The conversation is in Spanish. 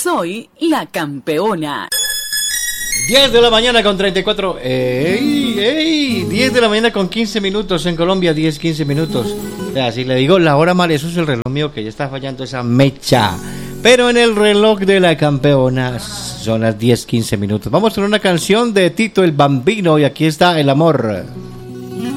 Soy la campeona. 10 de la mañana con 34. ¡Ey! 10 de la mañana con 15 minutos en Colombia, 15 minutos. O sea, si le digo la hora mal, eso es el reloj mío que ya está fallando esa mecha. Pero en el reloj de la campeona son las 15 minutos. Vamos con una canción de Tito el Bambino y aquí está El Amor.